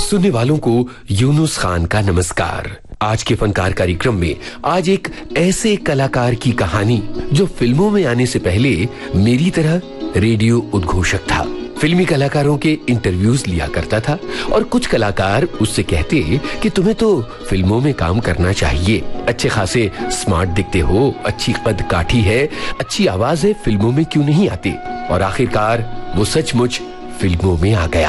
सुनने वालों को यूनुस खान का नमस्कार। आज के फनकार कार्यक्रम में आज एक ऐसे कलाकार की कहानी जो फिल्मों में आने से पहले मेरी तरह रेडियो उद्घोषक था। फिल्मी कलाकारों के इंटरव्यूज लिया करता था और कुछ कलाकार उससे कहते कि तुम्हें तो फिल्मों में काम करना चाहिए, अच्छे खासे स्मार्ट दिखते हो, अच्छी कद काठी है, अच्छी आवाज है, फिल्मों में क्यों नहीं आते। और आखिरकार वो सचमुच फिल्मों में आ गया।